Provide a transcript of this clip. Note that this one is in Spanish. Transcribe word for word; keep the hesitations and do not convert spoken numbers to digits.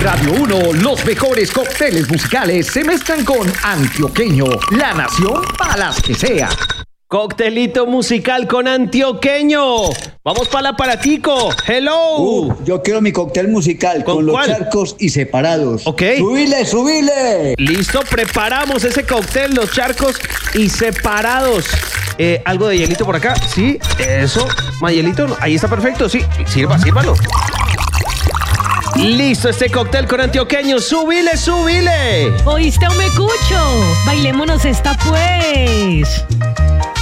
Radio uno, los mejores cócteles musicales se mezclan con Antioqueño, la nación para las que sea. Coctelito musical con Antioqueño. Vamos para el aparatico. Hello. Uh, yo quiero mi cóctel musical con, ¿Con los cuál? charcos y separados. Ok. ¡Subile, subile! Listo, preparamos ese cóctel, los charcos y separados. Eh, ¿Algo de hielito por acá? Sí, eso. ¿Más hielito? No. Ahí está perfecto, sí. Sirva, sírvalo. Listo, este cóctel con Antioqueño. ¡Subile, subile! ¿Oíste, Omecucho? Bailémonos esta pues.